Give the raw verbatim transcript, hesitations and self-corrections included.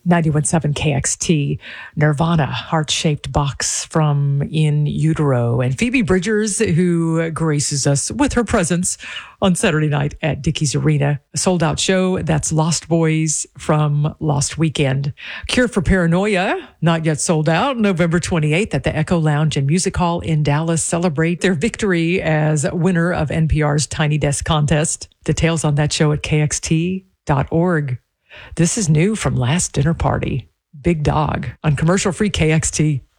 ninety-one point seven K X T, Nirvana, Heart-Shaped Box from In Utero, and Phoebe Bridgers, who graces us with her presence on Saturday night at Dickies Arena. A sold-out show, that's Lost Boys from Lost Weekend. Cure for Paranoia, not yet sold out, November twenty-eighth at the Echo Lounge and Music Hall in Dallas. Celebrate their victory as winner of N P R's Tiny Desk contest. Details on that show at K X T dot org. This is new from Last Dinner Party. Big Dog on commercial-free K X T.